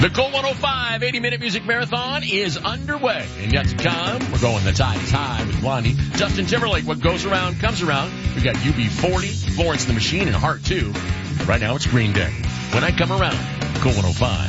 The Cool 105 80-minute music marathon is underway. And yet to come, we're going The Tide is High with Blondie. Justin Timberlake, What Goes Around Comes Around. We've got UB40, Florence and the Machine, and Heart 2. Right now it's Green Day. When I Come Around, Cool 105.